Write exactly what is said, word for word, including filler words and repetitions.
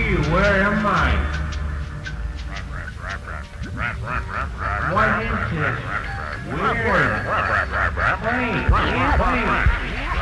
Gee, where am I? What is this? Where?